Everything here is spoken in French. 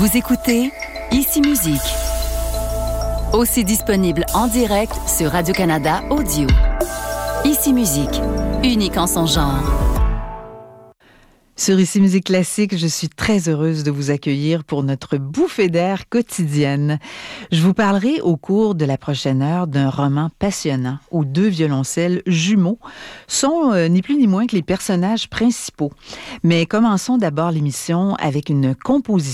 Vous écoutez Ici Musique. Aussi disponible en direct sur Radio-Canada Audio. Ici Musique, unique en son genre. Sur Ici Musique Classique, je suis très heureuse de vous accueillir pour notre bouffée d'air quotidienne. Je vous parlerai au cours de la prochaine heure d'un roman passionnant où deux violoncelles jumeaux sont ni plus ni moins que les personnages principaux. Mais commençons d'abord l'émission avec une composition